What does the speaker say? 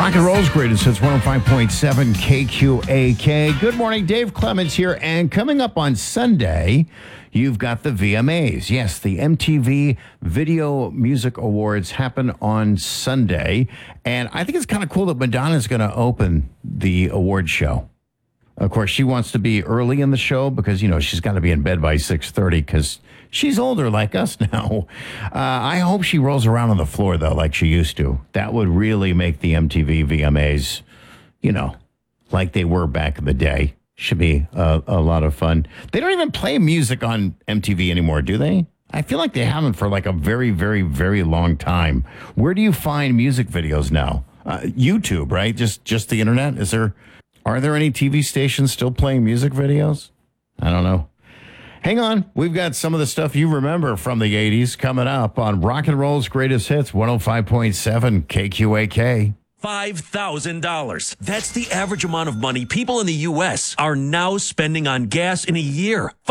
Rock and Roll's greatest hits, 105.7 KQAK. Good morning, Dave Clemens here. And coming up on Sunday, you've got the VMAs. Yes, the MTV Video Music Awards happen on Sunday. And I think it's kind of cool that Madonna's going to open the award show. Of course, she wants to be early in the show because, you know, she's got to be in bed by 6:30 because she's older like us now. I hope she rolls around on the floor, though, like she used to. That would really make the MTV VMAs, you know, like they were back in the day. Should be a lot of fun. They don't even play music on MTV anymore, do they? I feel like they haven't for like a very, very, very long time. Where do you find music videos now? YouTube, right? Just the internet? Are there any TV stations still playing music videos? I don't know. Hang on. We've got some of the stuff you remember from the 80s coming up on Rock and Roll's Greatest Hits, 105.7 KQAK. $5,000. That's the average amount of money people in the U.S. are now spending on gas in a year.